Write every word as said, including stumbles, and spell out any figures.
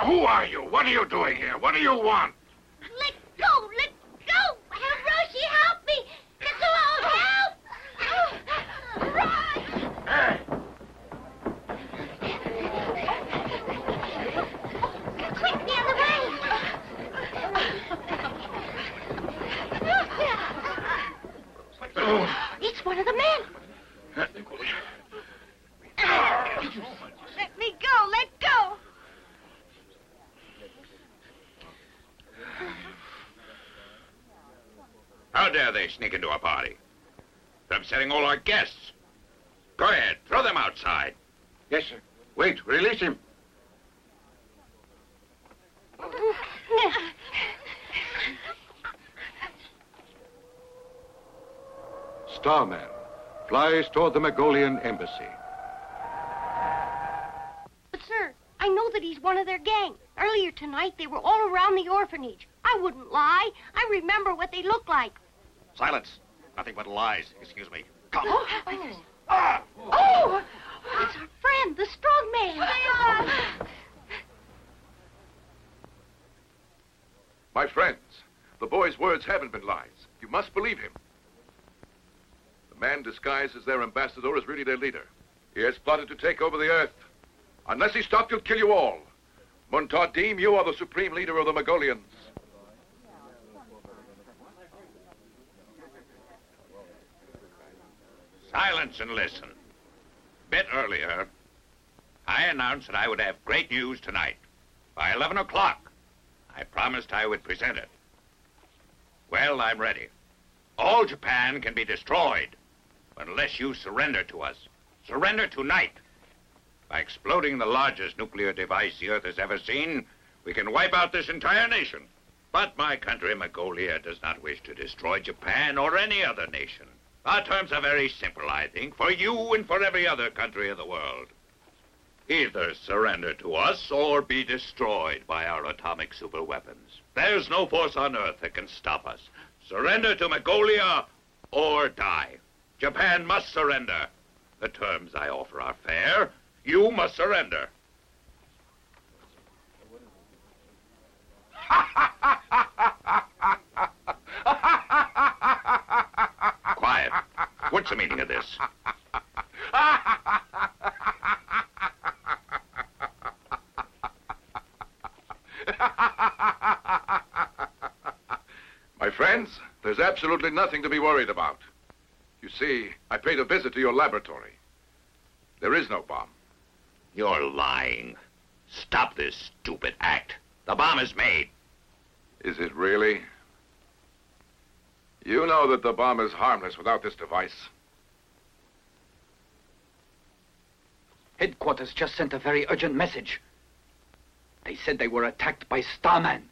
Who are you? What are you doing here? What do you want? Let go! Let go! Hiroshi, help me! Tetsuo, help! Run! Hey! Quick, the other way! It's one of the men. Let me go! Let go! How dare they sneak into our party? They're upsetting all our guests. Go ahead, throw them outside. Yes, sir. Wait, release him. Starman flies toward the Mongolian embassy. But, sir, I know that he's one of their gang. Earlier tonight, they were all around the orphanage. I wouldn't lie. I remember what they looked like. Silence. Nothing but lies. Excuse me. Come. Oh! Ah. Oh! It's our friend, the strong man. My friends, the boy's words haven't been lies. You must believe him. The man disguised as their ambassador is really their leader. He has plotted to take over the earth. Unless he stops, he'll kill you all. Muntadim, you are the supreme leader of the Mongolians. Silence and listen. A bit earlier, I announced that I would have great news tonight. By eleven o'clock, I promised I would present it. Well, I'm ready. All Japan can be destroyed unless you surrender to us. Surrender tonight. By exploding the largest nuclear device the Earth has ever seen, we can wipe out this entire nation. But my country, Mongolia, does not wish to destroy Japan or any other nation. Our terms are very simple, I think, for you and for every other country of the world. Either surrender to us or be destroyed by our atomic superweapons. There's no force on Earth that can stop us. Surrender to Mongolia or die. Japan must surrender. The terms I offer are fair. You must surrender. Quiet. What's the meaning of this? My friends, there's absolutely nothing to be worried about. You see, I paid a visit to your laboratory. There is no bomb. You're lying. Stop this stupid act. The bomb is made. Is it really? You know that the bomb is harmless without this device. Headquarters just sent a very urgent message. They said they were attacked by Starman.